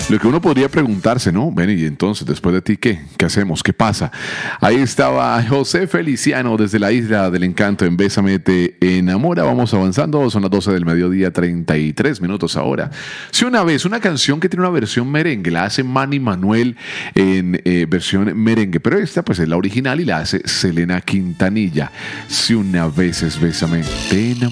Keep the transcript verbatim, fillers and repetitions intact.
Lo que uno podría preguntarse, ¿no? Ven, y entonces, después de ti, ¿qué? ¿Qué hacemos? ¿Qué pasa? Ahí estaba José Feliciano desde la Isla del Encanto en Bésame te enamora. Vamos avanzando, son las doce del mediodía, treinta y tres minutos ahora. Si una vez, una canción que tiene una versión merengue, la hace Manny Manuel en eh, versión merengue, pero esta pues es la original y la hace Selena Quintanilla. Si una vez es Bésame te enamora.